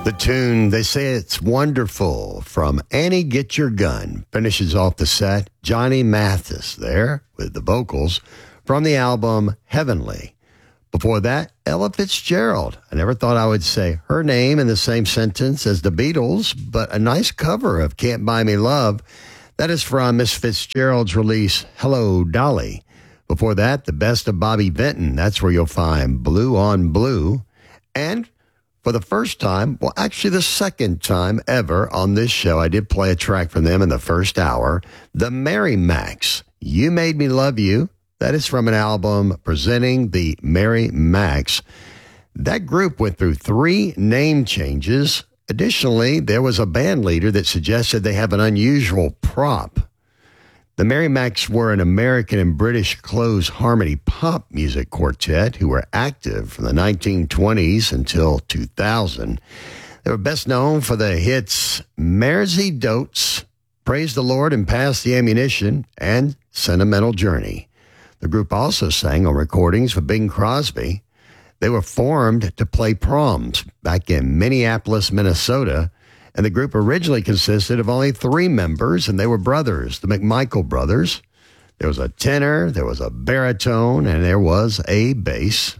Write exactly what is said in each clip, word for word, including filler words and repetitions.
The tune, they say it's wonderful, from Annie Get Your Gun, finishes off the set. Johnny Mathis there with the vocals from the album Heavenly. Before that, Ella Fitzgerald. I never thought I would say her name in the same sentence as the Beatles, but a nice cover of Can't Buy Me Love. That is from Miss Fitzgerald's release, Hello, Dolly. Before that, the best of Bobby Vinton. That's where you'll find Blue on Blue. And for the first time, well, actually the second time ever on this show, I did play a track from them in the first hour, the Mary Macs, You Made Me Love You. That is from an album presenting the Mary Macs. That group went through three name changes. Additionally, there was a band leader that suggested they have an unusual prop. The Mary Macs were an American and British closed harmony pop music quartet who were active from the nineteen twenties until two thousand. They were best known for the hits Mersey Dotes, Praise the Lord and Pass the Ammunition, and Sentimental Journey. The group also sang on recordings for Bing Crosby. They were formed to play proms back in Minneapolis, Minnesota. And the group originally consisted of only three members, and they were brothers, the McMichael brothers. There was a tenor, there was a baritone, and there was a bass.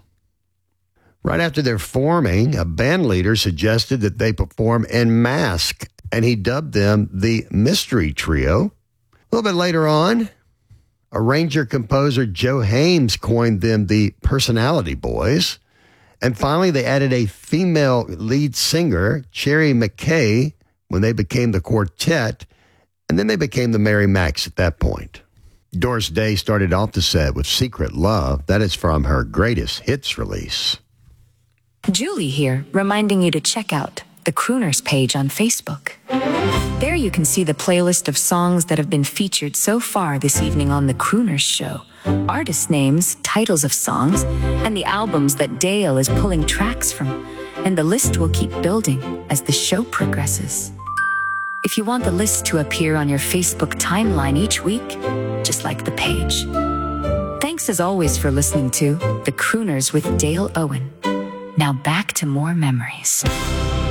Right after their forming, a band leader suggested that they perform en masse, and he dubbed them the Mystery Trio. A little bit later on, arranger-composer Joe Hames coined them the Personality Boys. And finally, they added a female lead singer, Cherry McKay, when they became the quartet, and then they became the Mary Macs at that point. Doris Day started off the set with Secret Love. That is from her greatest hits release. Julie here, reminding you to check out the Crooners page on Facebook. There you can see the playlist of songs that have been featured so far this evening on The Crooners Show. Artist names, titles of songs, and the albums that Dale is pulling tracks from. And the list will keep building as the show progresses. If you want the list to appear on your Facebook timeline each week, just like the page. Thanks as always for listening to The Crooners with Dale Owen. Now back to more memories.